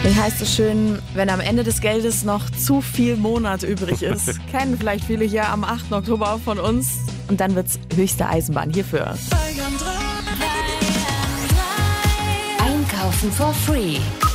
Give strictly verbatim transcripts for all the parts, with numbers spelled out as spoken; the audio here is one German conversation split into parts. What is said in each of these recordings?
Wie heißt es schön, wenn am Ende des Geldes noch zu viel Monat übrig ist? Kennen vielleicht viele hier am achten Oktober auch von uns. Und dann wird's höchste Eisenbahn hierfür. Einkaufen for free.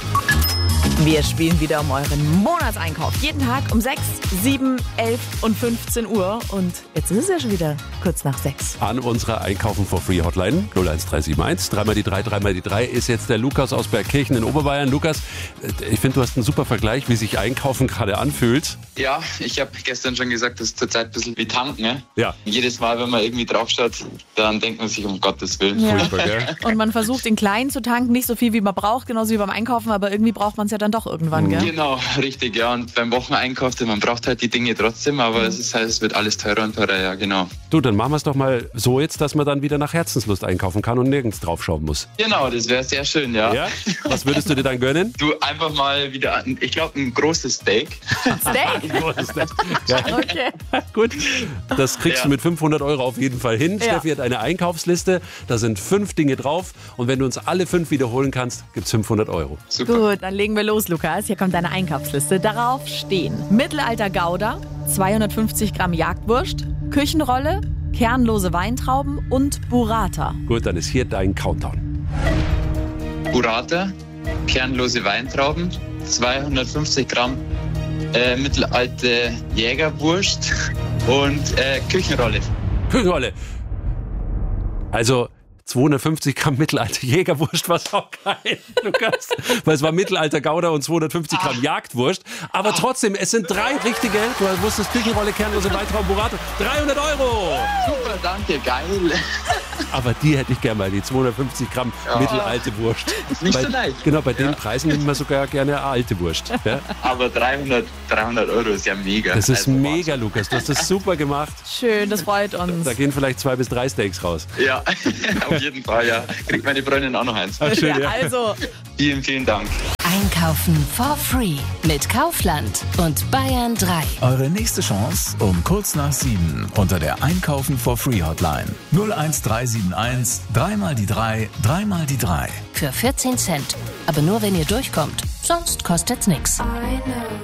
Wir spielen wieder um euren Monatseinkauf. Jeden Tag um sechs, sieben, elf und fünfzehn Uhr. Und jetzt ist es ja schon wieder kurz nach sechs. An unserer Einkaufen for free Hotline null eins drei sieben eins. Dreimal die drei, dreimal die drei ist jetzt der Lukas aus Bergkirchen in Oberbayern. Lukas, ich finde, du hast einen super Vergleich, wie sich Einkaufen gerade anfühlt. Ja, ich habe gestern schon gesagt, das ist zurzeit ein bisschen wie tanken. Ne? Ja. Jedes Mal, wenn man irgendwie draufschaut, dann denkt man sich, um Gottes Willen. Ja. Furchtbar, gell? Und man versucht in klein zu tanken, nicht so viel wie man braucht, genauso wie beim Einkaufen, aber irgendwie braucht man es ja dann doch irgendwann, gell? Genau, richtig, ja. Und beim Wocheneinkauf, man braucht halt die Dinge trotzdem, aber es ist halt, es wird alles teurer und teurer, ja, genau. Du, dann machen wir es doch mal so jetzt, dass man dann wieder nach Herzenslust einkaufen kann und nirgends draufschauen muss. Genau, das wäre sehr schön, ja. Ja? Was würdest du dir dann gönnen? Du, einfach mal wieder, ein- ich glaube, ein großes Steak. Steak? Ja, Okay. gut. Das kriegst Ja. du mit fünfhundert Euro auf jeden Fall hin. Ja. Steffi hat eine Einkaufsliste, da sind fünf Dinge drauf und wenn du uns alle fünf wiederholen kannst, gibt's fünfhundert Euro. Super. Gut, dann legen wir los, Lukas. Hier kommt deine Einkaufsliste. Darauf stehen Mittelalter Gouda, zweihundertfünfzig Gramm Jagdwurst, Küchenrolle, kernlose Weintrauben und Burrata. Gut, dann ist hier dein Countdown. Burrata, kernlose Weintrauben, zweihundertfünfzig Gramm äh, mittelalte Jägerwurst und äh, Küchenrolle. Küchenrolle. Also zweihundertfünfzig Gramm mittelalte Jägerwurst war auch geil, Lukas. Weil es war Mittelalter Gouda und zweihundertfünfzig Gramm Jagdwurst. Aber trotzdem, es sind drei richtige. Du wusstest Küchenrolle, kernlose Weintrauben, Burrata. dreihundert Euro. Super, danke, geil. Aber die hätte ich gerne mal, die zweihundertfünfzig Gramm mittelalte Wurst. Nicht bei, so leicht. Genau, bei den Ja. Preisen nimmt man sogar gerne eine alte Wurst. Ja? Aber dreihundert, dreihundert Euro ist ja mega. Das ist Also, mega, Lukas. Du hast das super gemacht. Schön, das freut uns. Da gehen vielleicht zwei bis drei Steaks raus. Ja, auf jeden Fall, ja. Kriegt meine Freundin auch noch eins. Ach, schön, Ja, ja. also, Vielen, vielen Dank. Einkaufen for free mit Kaufland und Bayern drei. Eure nächste Chance um kurz nach sieben unter der Einkaufen for free Hotline null eins drei sieben eins, dreimal die drei, dreimal die drei. Für vierzehn Cent. Aber nur wenn ihr durchkommt. Sonst kostet's nix. I know